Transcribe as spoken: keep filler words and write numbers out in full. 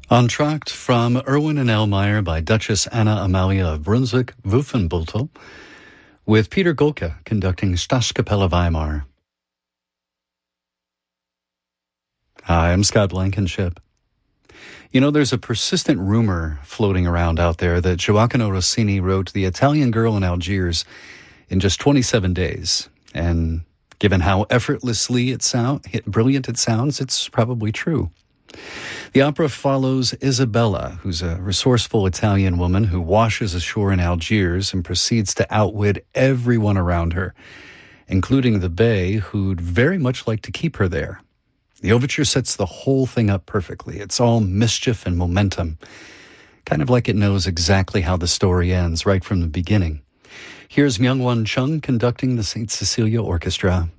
Entr'acte from Erwin and Elmeyer by Duchess Anna Amalia of Brunswick-Wolfenbüttel, with Peter Golke conducting Staatskapelle Weimar. Hi, I'm Scott Blankenship. You know, there's a persistent rumor floating around out there that Gioacchino Rossini wrote The Italian Girl in Algiers in just twenty-seven days. And given how effortlessly it sound, brilliant it sounds, it's probably true. The opera follows Isabella, who's a resourceful Italian woman who washes ashore in Algiers and proceeds to outwit everyone around her, including the Bey, who'd very much like to keep her there. The overture sets the whole thing up perfectly. It's all mischief and momentum, kind of like it knows exactly how the story ends right from the beginning. Here's Myung-Won Chung conducting the Saint Cecilia Orchestra.